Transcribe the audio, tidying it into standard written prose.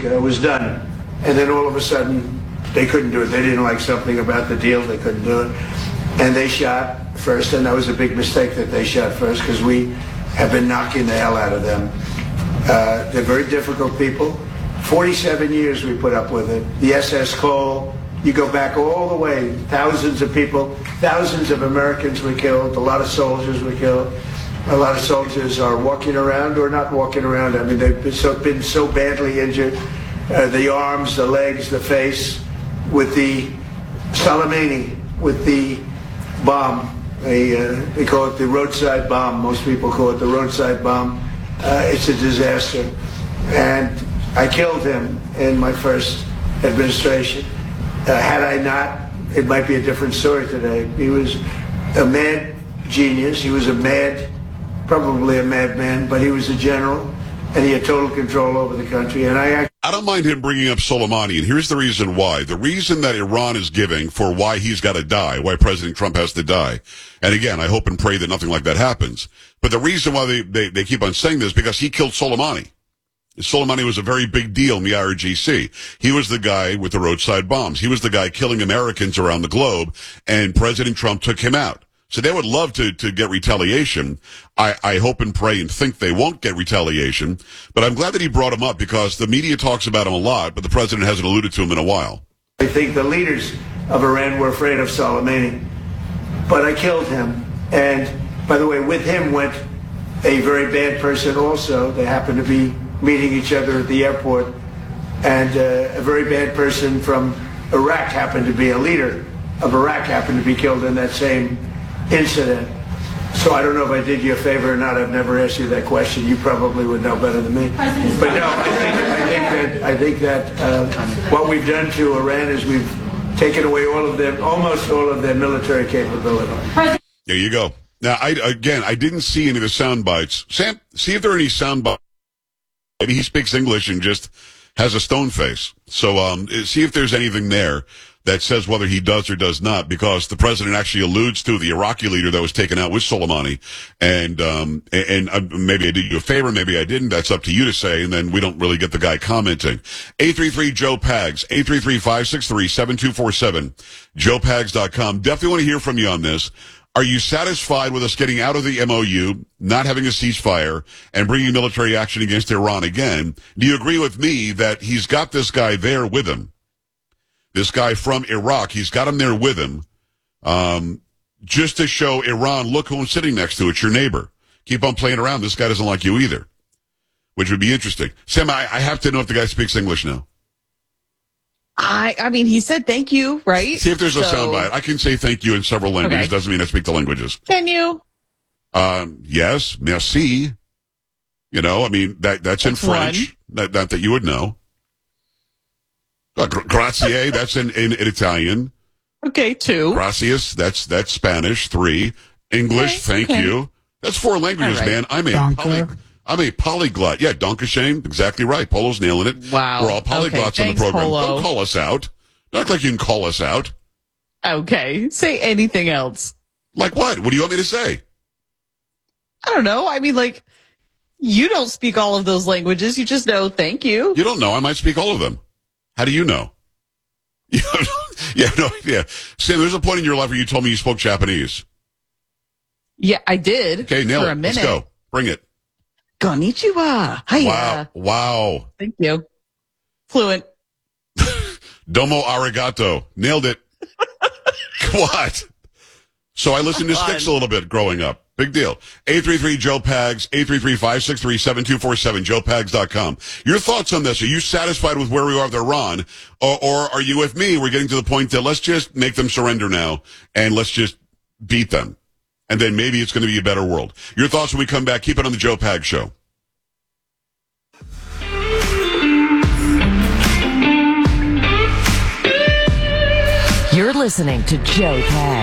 was done. And then all of a sudden, they couldn't do it. They didn't like something about the deal. They couldn't do it. And they shot first, and that was a big mistake that they shot first because we have been knocking the hell out of them. They're very difficult people. 47 years we put up with it. The SS Cole, you go back all the way, thousands of people, thousands of Americans were killed, a lot of soldiers were killed. A lot of soldiers are walking around or not walking around. I mean, they've been so badly injured. The arms, the legs, the face, with the Soleimani, with the bomb. They call it the roadside bomb. Most people call it the roadside bomb. It's a disaster. And I killed him in my first administration. Had I not, it might be a different story today. He was a mad genius. He was probably a madman, but he was a general, and he had total control over the country. And I don't mind him bringing up Soleimani, and here's the reason why. The reason that Iran is giving for why he's got to die, why President Trump has to die. And again, I hope and pray that nothing like that happens. But the reason why they keep on saying this is because he killed Soleimani. Soleimani was a very big deal in the IRGC. He was the guy with the roadside bombs. He was the guy killing Americans around the globe, and President Trump took him out. So they would love to get retaliation. I hope and pray and think they won't get retaliation. But I'm glad that he brought him up because the media talks about him a lot, but the president hasn't alluded to him in a while. I think the leaders of Iran were afraid of Soleimani. But I killed him. And, by the way, with him went a very bad person also. They happened to be meeting each other at the airport. And a very bad person from Iraq happened to be a leader of Iraq happened to be killed in that same incident. So I don't know if I did you a favor or not. I've never asked you that question. You probably would know better than me. But no, I think that what we've done to Iran is we've taken away almost all of their military capability. There you go. Now, I didn't see any of the sound bites. Sam, see if there are any sound bites. Maybe he speaks English and just has a stone face. So see if there's anything there that says whether he does or does not, because the president actually alludes to the Iraqi leader that was taken out with Soleimani. And maybe I did you a favor, maybe I didn't. That's up to you to say, and then we don't really get the guy commenting. 833-JOE-PAGS, 833-563-7247, joepags.com. Definitely want to hear from you on this. Are you satisfied with us getting out of the MOU, not having a ceasefire, and bringing military action against Iran again? Do you agree with me that he's got this guy there with him? This guy from Iraq, he's got him there with him, just to show Iran, look who I'm sitting next to. It's your neighbor. Keep on playing around. This guy doesn't like you either, which would be interesting. Sam, I have to know if the guy speaks English now. I mean, he said thank you, right? See if there's a soundbite. I can say thank you in several languages. Okay. Doesn't mean I speak the languages. Can you? Yes, merci. You know, I mean, that's in French. Not that you would know. Grazie, that's in Italian. Okay, 2. Gracias, that's Spanish. 3. English, thank you. That's 4 languages, right. Man. I'm a polyglot. Yeah, Dankeschön, exactly right. Polo's nailing it. Wow. We're all polyglots on the program. Polo. Don't call us out. Don't act like you can call us out. Okay, say anything else. Like what? What do you want me to say? I don't know. I mean, like, you don't speak all of those languages. You just know thank you. You don't know. I might speak all of them. How do you know? You have no idea. Sam, there's a point in your life where you told me you spoke Japanese. Yeah, I did. Okay, nail for it. a minute. Let's go. Bring it. Konnichiwa. Hiya. Wow. Thank you. Fluent. Domo arigato. Nailed it. What? So I listened to Styx a little bit growing up. Big deal. 833-JOE-PAGS, 833-563-7247, joepags.com. Your thoughts on this? Are you satisfied with where we are with Iran? Or are you with me? We're getting to the point that let's just make them surrender now and let's just beat them. And then maybe it's going to be a better world. Your thoughts when we come back. Keep it on the Joe Pags Show. You're listening to Joe Pags.